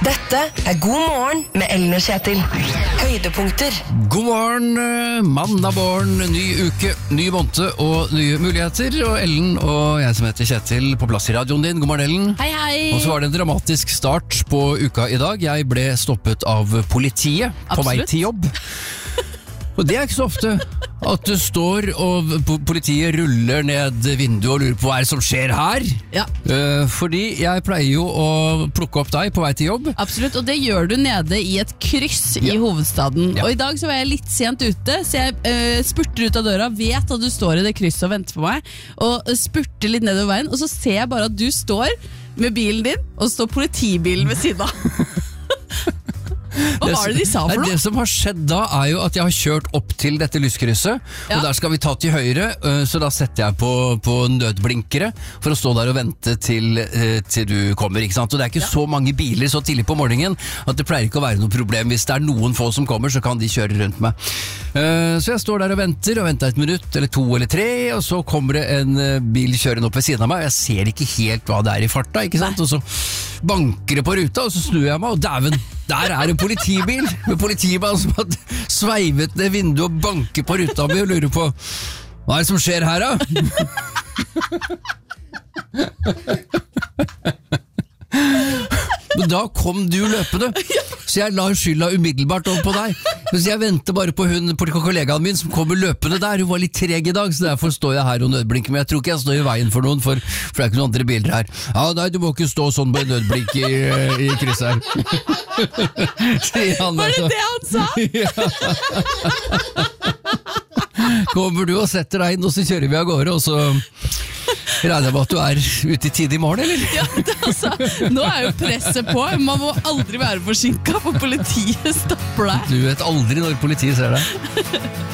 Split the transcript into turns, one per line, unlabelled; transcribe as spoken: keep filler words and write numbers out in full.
Dette er God morgen med Ellen og Kjetil. Høydepunkter.
God morgen, mandag morgen, ny uke, ny måned og nye muligheter. Og Ellen og jeg som heter Kjetil på plass i radioen din. God morgen, Ellen.
Hei, hei.
Og så var det en dramatisk start på uka i dag. Jeg ble stoppet av politiet på
Absolutt.
vei til jobb. Og det er ikke så ofte at du står og politiet ruller ned vinduet og lurer på hva er det som skjer her.
Ja.
Uh, fordi jeg pleier jo å plukke opp deg på vei til jobb.
Absolutt, og det gjør du nede i et kryss i
Ja.
hovedstaden.
Ja.
Og i dag så var jeg litt sent ute, så jeg uh, spurter ut av døra, vet at du står i det krysset og venter på meg, og spurter litt nedover veien, og så ser jeg bare at du står med bilen din, og står politibilen ved siden av. Hva var det de sa for
Nei,
noe?
Det som har skjedd da er jo at jeg har kjørt opp til dette lyskrysset,
Ja.
og der skal vi ta til høyre, øh, så da setter jeg på, på nødblinkere for å stå der og vente til, øh, til du kommer, ikke sant? Og det er ikke så mange biler så tidlig på morgenen at det pleier ikke å være noe problem. Hvis det er noen få som kommer, så kan de kjøre rundt meg. Uh, så jeg står der og venter, og venter et minutt eller to eller tre, og så kommer det en uh, bil kjørende opp ved siden av meg, og jeg ser ikke helt hva det er i farta, ikke sant? Og så banker det på ruta, og så snur jeg meg, og dæven, der er en politibil med politimann som har sveivet ned vinduet og banker på ruta mi og lurer på hva er det som skjer her da? Men da kom du løpende, så jeg la skylda umiddelbart over på deg. Så jeg venter bare på hun, på kollegaen min som kommer løpende der. Hun var litt treg i dag, så derfor står jeg her og nødblinker. Men jeg tror ikke jeg står i veien for noen, for, for det er ikke noen andre biler her. Ja, nei, du må ikke stå sånn med nødblink i, i krysset her. Sier han.
Var det det han sa?
Kommer du og setter deg inn, og så kjører vi av gårde, og så regner jeg med at du er ute i tid i morgen, eller?
Ja, det, altså, nå er jo presset på. Man må aldri være forsinket, for politiet stopper deg.
Du vet aldri når politiet ser deg.